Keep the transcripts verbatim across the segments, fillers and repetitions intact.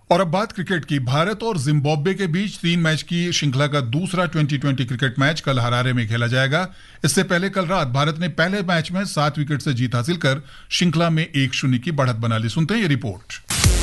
और अब बात क्रिकेट की। भारत और जिम्बाब्वे के बीच तीन मैच की श्रृंखला का दूसरा ट्वेंटी ट्वेंटी क्रिकेट मैच कल हरारे में खेला जाएगा। इससे पहले कल रात भारत ने पहले मैच में सात विकेट से जीत हासिल कर श्रृंखला में एक शून्य की बढ़त बना ली। सुनते हैं ये रिपोर्ट।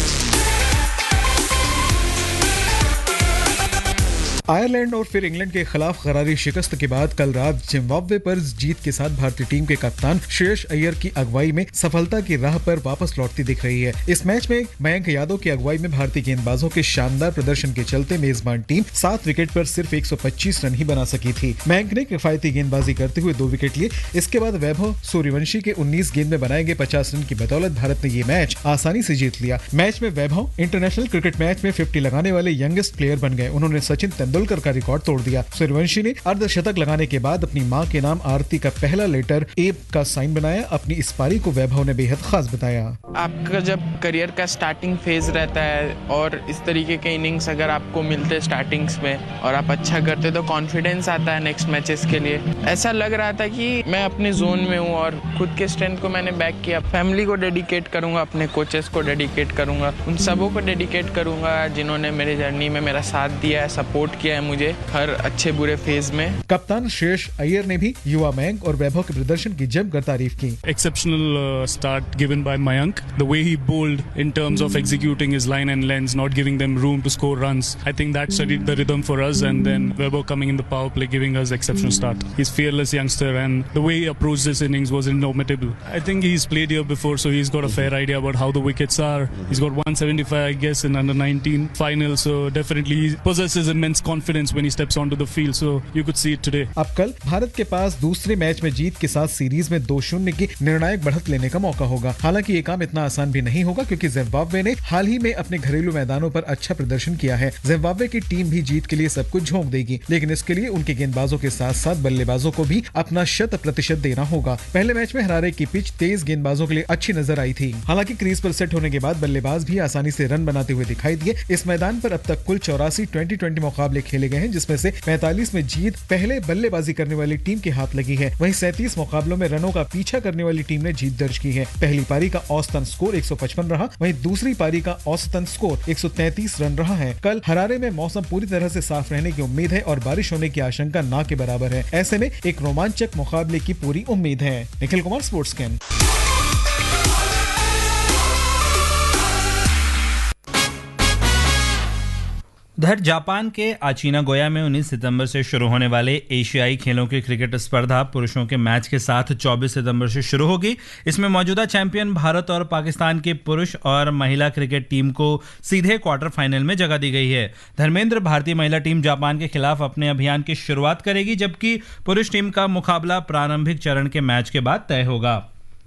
आयरलैंड और फिर इंग्लैंड के खिलाफ करारी शिकस्त के बाद कल रात जिम्बाब्वे पर जीत के साथ भारतीय टीम के कप्तान श्रेयस अय्यर की अगुवाई में सफलता की राह पर वापस लौटती दिख रही है। इस मैच में मयंक यादव की अगुवाई में भारतीय गेंदबाजों के शानदार प्रदर्शन के चलते मेजबान टीम सात विकेट पर सिर्फ एक सौ पच्चीस रन ही बना सकी थी। मयंक ने किफायती गेंदबाजी करते हुए दो विकेट लिए। इसके बाद वैभव सूर्यवंशी के उन्नीस गेंद में बनाए गए पचास रन की बदौलत भारत ने ये मैच आसानी से जीत लिया। मैच में वैभव इंटरनेशनल क्रिकेट मैच में फिफ्टी लगाने वाले यंगेस्ट प्लेयर बन गए। उन्होंने सचिन तेंदुलकर का रिकॉर्ड तोड़ दिया। सूर्यवंशी ने अर्धशतक लगाने के बाद अपनी मां के नाम आरती का पहला लेटर ए का साइन बनाया। अपनी इस पारी को वैभव ने बेहद खास बताया। आपका जब करियर का स्टार्टिंग फेज रहता है और इस तरीके के इनिंग्स अगर आपको मिलते स्टार्टिंग्स में और आप अच्छा करते तो कॉन्फिडेंस आता है नेक्स्ट मैचेस के लिए। ऐसा लग रहा था कि मैं अपने जोन में हूँ और खुद के स्ट्रेंथ को मैंने बैक किया। फैमिली को डेडिकेट करूंगा, अपने कोचेस को डेडिकेट करूंगा, उन सबों को डेडिकेट करूंगा जिन्होंने मेरे जर्नी में मेरा साथ दिया है, सपोर्ट किया है मुझे हर अच्छे बुरे फेज में। कप्तान श्रेयस अय्यर ने भी युवा मयंक और वैभव के प्रदर्शन की जमकर तारीफ की। Exceptional start given by Mayank. The way he bowled in terms of executing his line and lengths, not giving them room to score runs. I think that studied the rhythm for us, and then Weber coming in the power play, giving us exceptional start. He's fearless youngster, and the way he approached this innings was indomitable. I think he's played here before, so he's got a fair idea about how the wickets are. He's got one seventy-five, I guess, in under nineteen final, so definitely he possesses immense confidence when he steps onto the field, so you could see it today. अब कल भारत के पास दूसरे match में जीत के साथ series में दो शून्य की निर्णायक बढ़त लेने का मौका होगा। हालांकि ये काम इतना आसान भी नहीं होगा क्योंकि जिम्बाब्वे ने हाल ही में अपने घरेलू मैदानों पर अच्छा प्रदर्शन किया है। जिम्बाब्वे की टीम भी जीत के लिए सब कुछ झोंक देगी, लेकिन इसके लिए उनके गेंदबाजों के साथ साथ बल्लेबाजों को भी अपना शत प्रतिशत देना होगा। पहले मैच में हरारे की पिच तेज गेंदबाजों के लिए अच्छी नजर आई थी। हालांकि क्रीज पर सेट होने के बाद बल्लेबाज भी आसानी से रन बनाते हुए दिखाई दिए। इस मैदान पर अब तक कुल चौरासी ट्वेंटी ट्वेंटी मुकाबले खेले गए हैं, जिसमें से पैंतालीस में जीत पहले बल्लेबाजी करने वाली टीम के हाथ लगी है। वहीं सैंतीस मुकाबलों में रनों का पीछा करने वाली टीम ने जीत दर्ज की है। पहली पारी का औसतन स्कोर एक सौ पचपन रहा, वहीं दूसरी पारी का औसतन स्कोर एक सौ तैंतीस रन रहा है। कल हरारे में मौसम पूरी तरह से साफ रहने की उम्मीद है और बारिश होने की आशंका ना के बराबर है। ऐसे में एक रोमांचक मुकाबले की पूरी उम्मीद है। Nikhil Kumar, sports can. उधर जापान के आचीना गोया में उन्नीस सितंबर से शुरू होने वाले एशियाई खेलों की क्रिकेट स्पर्धा पुरुषों के मैच के साथ चौबीस सितंबर से शुरू होगी। इसमें मौजूदा चैंपियन भारत और पाकिस्तान की पुरुष और महिला क्रिकेट टीम को सीधे क्वार्टर फाइनल में जगह दी गई है। धर्मेंद्र, भारतीय महिला टीम जापान के खिलाफ अपने अभियान की शुरुआत करेगी, जबकि पुरुष टीम का मुकाबला प्रारंभिक चरण के मैच के बाद तय होगा।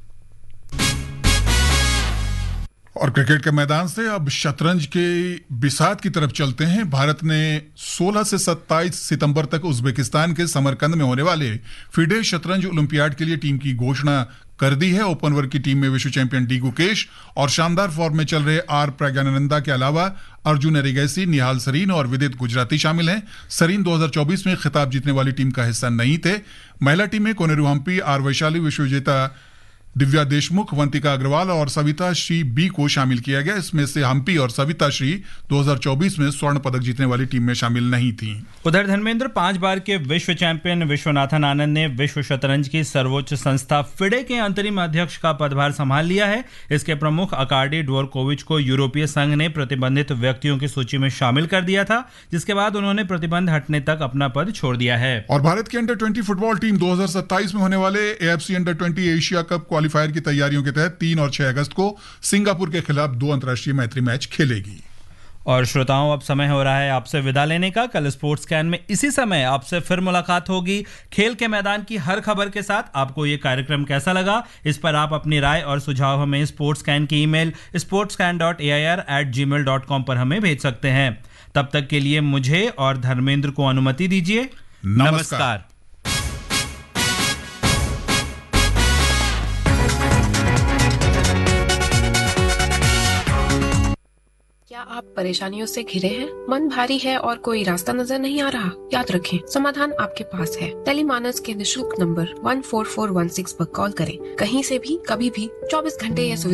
और क्रिकेट के मैदान से अब शतरंज के बिसात की तरफ चलते हैं। भारत ने सोलह से सत्ताईस सितंबर तक उज्बेकिस्तान के समरकंद में होने वाले फिडे शतरंज ओलंपियाड के लिए टीम की घोषणा कर दी है। ओपन वर्ग की टीम में विश्व चैंपियन डी गुकेश और शानदार फॉर्म में चल रहे आर प्रज्ञानंदा के अलावा अर्जुन एरिगैसी, निहाल सरीन और विदित गुजराती शामिल हैं। सरीन दो हज़ार चौबीस में खिताब जीतने वाली टीम का हिस्सा नहीं थे। महिला टीम में कोनेरू हम्पी, आर वैशाली, विश्व विजेता दिव्या देशमुख, वंतिका अग्रवाल और सविता श्री बी को शामिल किया गया। इसमें से हम्पी और सविता श्री दो हज़ार चौबीस में स्वर्ण पदक जीतने वाली टीम में शामिल नहीं थीं। उधर धर्मेंद्र, पांच बार के विश्व चैंपियन विश्वनाथन आनंद ने विश्व शतरंज की सर्वोच्च संस्था फिडे के अंतरिम अध्यक्ष का पदभार संभाल लिया है। इसके प्रमुख अकार्डी ड्वोरकोविच को यूरोपीय संघ ने प्रतिबंधित व्यक्तियों की सूची में शामिल कर दिया था, जिसके बाद उन्होंने प्रतिबंध हटने तक अपना पद छोड़ दिया है। और भारत की अंडर ट्वेंटी फुटबॉल टीम दो हज़ार सत्ताईस में होने वाले AFC under twenty Asia cup qualifier की तैयारियों के तहत तीन और छह अगस्त को सिंगापुर के खिलाफ दो अंतर्राष्ट्रीय मैत्री मैच खेलेगी। और श्रोताओं, अब समय हो रहा है आपसे विदा लेने का। कल स्पोर्ट्स कैन में इसी समय आपसे फिर मुलाकात होगी खेल के मैदान की हर खबर के साथ। आपको ये कार्यक्रम कैसा लगा, इस पर आप अपनी राय और सुझाव हमें स्पोर्ट्स कैन की email sports can dot A I R eight ji mail dot com पर हमें भेज सकते हैं। तब तक के लिए मुझे और धर्मेंद्र को अनुमति दीजिए। नमस्कार। क्या आप परेशानियों से घिरे हैं? मन भारी है और कोई रास्ता नजर नहीं आ रहा? याद रखें, समाधान आपके पास है। टेलीमानस के निशुल्क number one four four one six पर कॉल करें। कहीं से भी, कभी भी, चौबीस घंटे यह सुविधा